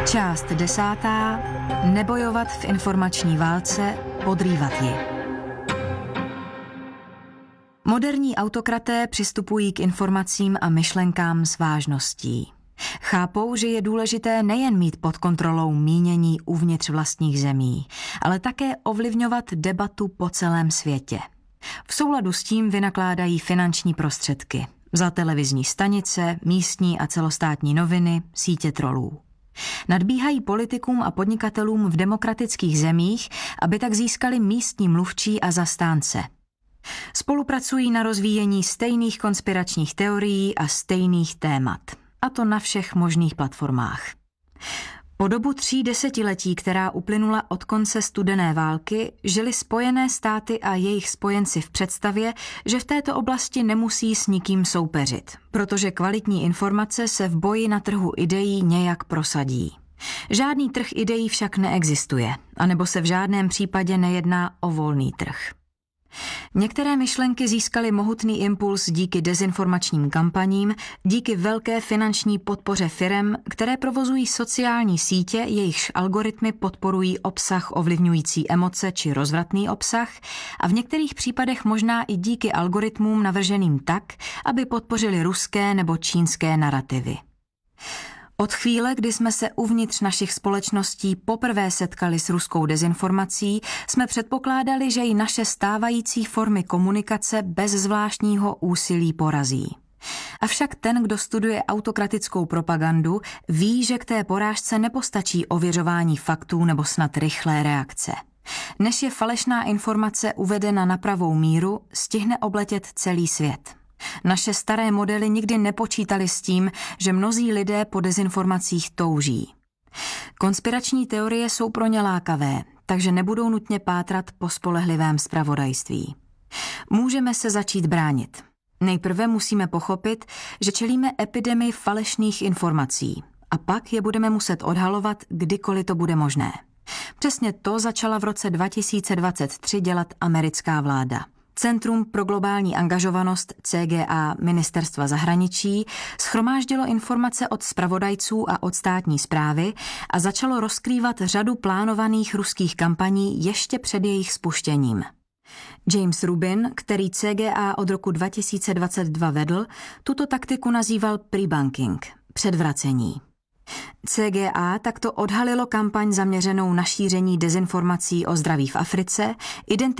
Část 10. Nebojovat v informační válce, podrývat ji. Moderní autokraté přistupují k informacím a myšlenkám s vážností. Chápou, že je důležité nejen mít pod kontrolou mínění uvnitř vlastních zemí, ale také ovlivňovat debatu po celém světě. V souladu s tím vynakládají finanční prostředky za televizní stanice, místní a celostátní noviny, sítě trolů. Nadbíhají politikům a podnikatelům v demokratických zemích, aby tak získali místní mluvčí a zastánce. Spolupracují na rozvíjení stejných konspiračních teorií a stejných témat, a to na všech možných platformách. Po dobu 3 desetiletí, která uplynula od konce studené války, žili Spojené státy a jejich spojenci v představě, že v této oblasti nemusí s nikým soupeřit, protože kvalitní informace se v boji na trhu ideí nějak prosadí. Žádný trh ideí však neexistuje, anebo se v žádném případě nejedná o volný trh. Některé myšlenky získaly mohutný impuls díky dezinformačním kampaním, díky velké finanční podpoře firem, které provozují sociální sítě, jejichž algoritmy podporují obsah ovlivňující emoce či rozvratný obsah, a v některých případech možná i díky algoritmům navrženým tak, aby podpořili ruské nebo čínské narativy. Od chvíle, kdy jsme se uvnitř našich společností poprvé setkali s ruskou dezinformací, jsme předpokládali, že i naše stávající formy komunikace bez zvláštního úsilí porazí. Avšak ten, kdo studuje autokratickou propagandu, ví, že k té porážce nepostačí ověřování faktů nebo snad rychlé reakce. Než je falešná informace uvedena na pravou míru, stihne obletět celý svět. Naše staré modely nikdy nepočítaly s tím, že mnozí lidé po dezinformacích touží. Konspirační teorie jsou pro ně lákavé, takže nebudou nutně pátrat po spolehlivém zpravodajství. Můžeme se začít bránit. Nejprve musíme pochopit, že čelíme epidemii falešných informací a pak je budeme muset odhalovat, kdykoliv to bude možné. Přesně to začala v roce 2023 dělat americká vláda. Centrum pro globální angažovanost CGA Ministerstva zahraničí shromáždilo informace od zpravodajců a od státní správy a začalo rozkrývat řadu plánovaných ruských kampaní ještě před jejich spuštěním. James Rubin, který CGA od roku 2022 vedl, tuto taktiku nazýval pre-bunking, předvracení. CGA takto odhalilo kampaň zaměřenou na šíření dezinformací o zdraví v Africe,